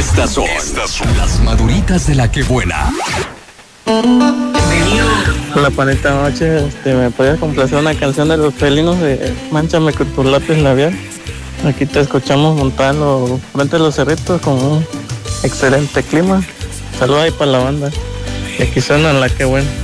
Estas son las maduritas de la que buena. Hola, panita noche. ¿Me podías complacer una canción de Los Felinos de Mánchame con tu lápiz labial? Aquí te escuchamos montando frente a los cerritos con un excelente clima. Saludos ahí para la banda. Y aquí suena la que buena.